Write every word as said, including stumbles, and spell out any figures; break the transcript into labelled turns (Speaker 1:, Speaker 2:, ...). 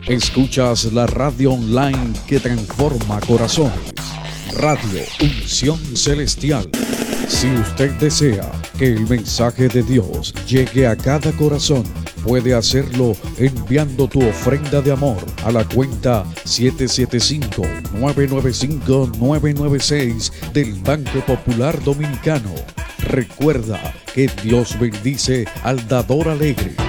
Speaker 1: Escuchas la radio online que transforma corazones. Radio Unción Celestial. Si usted desea que el mensaje de Dios llegue a cada corazón, puede hacerlo enviando tu ofrenda de amor a la cuenta siete siete cinco, nueve nueve cinco, nueve nueve seis del Banco Popular Dominicano. Recuerda que Dios bendice al dador alegre.